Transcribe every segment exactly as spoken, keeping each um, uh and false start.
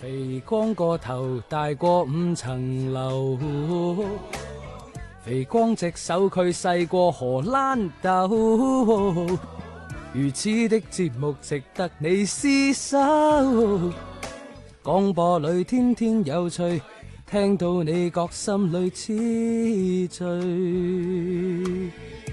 肥光個頭大過五層樓，肥光隻手佢細過荷蘭豆，如此的節目值得你廝守。廣播裏天天有趣，聽到你覺心裏痴醉。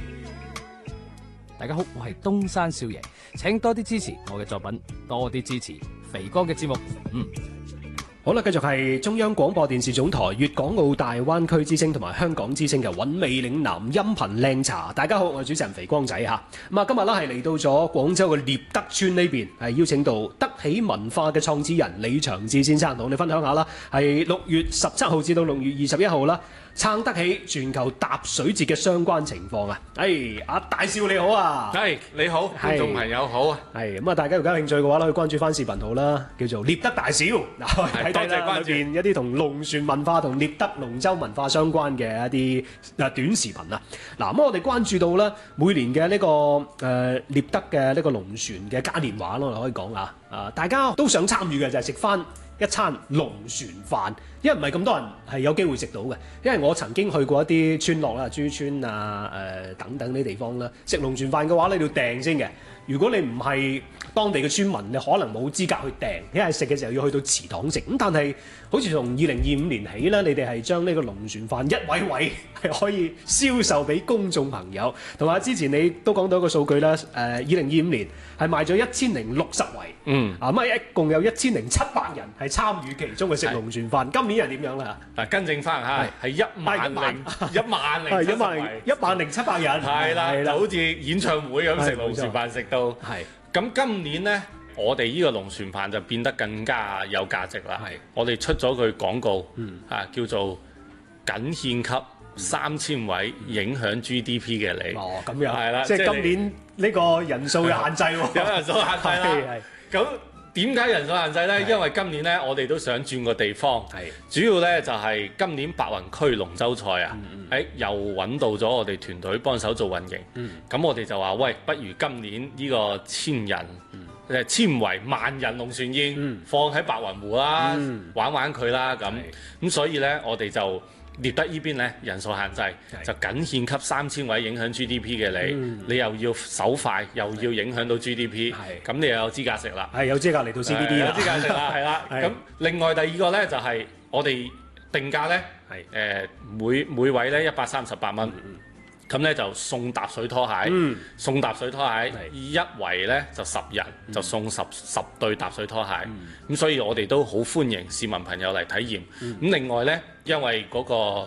大家好，我係東山少爺，請多啲支持我嘅作品，多啲支持肥哥嘅節目。嗯。 好啦，繼續係中央廣播電視總台粵港澳大灣區之聲同埋香港之聲嘅韻味嶺南音頻靚茶。大家好，我係主持人肥光仔嚇。咁啊，今日咧係嚟到咗廣州嘅獵德村呢邊，係邀請到德喜文化嘅創始人李長志先生同我哋分享下啦。係六月十七號至到六月二十一號啦，撐德喜全球踏水節嘅相關情況啊！誒，阿大少你好啊！ 係你好，觀眾朋友好啊！ 係咁啊，大家如果有興趣嘅話咧，可以關注翻視頻號啦，叫做獵德大少。嗱，睇睇啦，裏邊一啲同龍船文化同獵德龍舟文化相關嘅一啲啊短視頻啊。嗱，咁我哋關注到咧，每年嘅呢、這個誒獵、呃、德嘅呢個龍船嘅嘉年華咯，我哋可以講啊，啊大家都想參與嘅就係食翻一餐龍船飯，因為唔係咁多人係有機會食到嘅。因為我曾經去過一啲村落啦，珠村啊、誒、呃、等等呢啲地方啦，食龍船飯嘅話咧，你要訂先嘅。如果你唔係當地嘅村民，你可能冇資格去訂，因為食嘅時候要去到祠堂食。咁但係好似從二零二五年起咧，你哋係將呢個龍船飯一位位係可以銷售俾公眾朋友。同埋之前你都講到一個數據啦，誒二零二五年係賣咗一千零六十圍，嗯，啊咁啊一共有一千零七百人係參與其中嘅食龍船飯。今年係點樣啦？ 嗱，更正翻嚇，係一萬零一萬零一萬零一萬零七百人， 係啦，就好似演唱會咁食龍船飯食到。係，咁今年呢，我哋呢個龍船飯就變得更加有價值啦。係，我哋出咗句廣告，嗯，啊叫做僅獻給三千位影響 G D P 嘅你。 哦，咁樣係啦， 即係今年呢個人數嘅限制喎， 有人數限制啦。咁點解人數限制呢？因為今年呢，我哋都想轉個地方，主要呢就係、是、今年白雲區龍舟賽啊，誒、嗯嗯、又揾到咗我哋團隊幫手做運營，咁、嗯、我哋就話喂，不如今年呢個千人誒、嗯、千圍萬人龍船宴、嗯、放喺白雲湖啦、嗯，玩玩佢啦咁，咁所以呢，我哋就獵德呢邊咧人數限制，就僅獻給三千位影響 G D P 嘅你、嗯，你又要手快，又要影響到 G D P， 咁你又有資格食啦。係有資格嚟到 C B D 啦，有資格食啦，係啦。咁另外第二個咧就係、是、我哋定價咧，誒、呃、每每位咧一百三十八蚊。咁咧就送踏水拖鞋，嗯、送踏水拖鞋一圍咧就十人、嗯，就送十十對踏水拖鞋。咁、嗯、所以我哋都好歡迎市民朋友嚟體驗。咁、嗯、另外咧，因為嗰個